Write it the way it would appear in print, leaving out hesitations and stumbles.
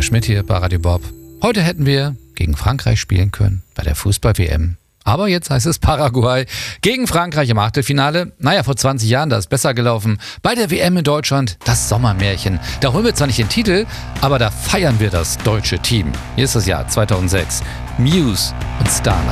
Schmidt hier bei Radio Bob. Heute hätten wir gegen Frankreich spielen können bei der Fußball-WM. Aber jetzt heißt es Paraguay gegen Frankreich im Achtelfinale. Naja, vor 20 Jahren, da ist besser gelaufen. Bei der WM in Deutschland, das Sommermärchen. Da holen wir zwar nicht den Titel, aber da feiern wir das deutsche Team. Hier ist das Jahr 2006. Muse und Starlight.